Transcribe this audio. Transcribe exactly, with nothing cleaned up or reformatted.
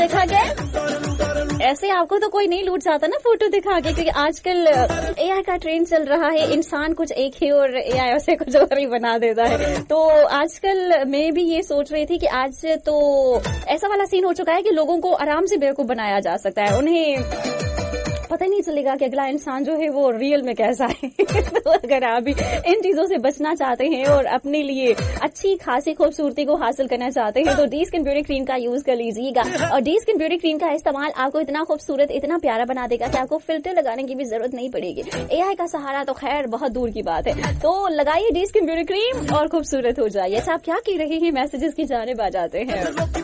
देखा गया ऐसे आपको तो कोई नहीं लूट जाता ना फोटो दिखा के, क्योंकि आजकल एआई का ट्रेंड चल रहा है, इंसान कुछ एक ही और एआई उसे कुछ और ही बना देता है। तो आजकल मैं भी ये सोच रही थी कि आज तो ऐसा वाला सीन हो चुका है कि लोगों को आराम से बेवकूफ बनाया जा सकता है, उन्हें पता नहीं चलेगा कि अगला इंसान जो है वो रियल में कैसा है। तो अगर आप भी इन चीजों से बचना चाहते हैं और अपने लिए अच्छी खासी खूबसूरती को हासिल करना चाहते हैं तो डी स्किन ब्यूटी क्रीम का यूज कर लीजिएगा। और डी स्किन ब्यूटी क्रीम का इस्तेमाल आपको इतना खूबसूरत, इतना प्यारा बना देगा कि आपको फिल्टर लगाने की भी जरूरत नहीं पड़ेगी। एआई का सहारा तो खैर बहुत दूर की बात है। तो लगाइए डी स्किन ब्यूटी क्रीम और खूबसूरत हो जाइए। अच्छा, आप क्या कह रहे हैं? मैसेजेस की जानिब आ जाते हैं।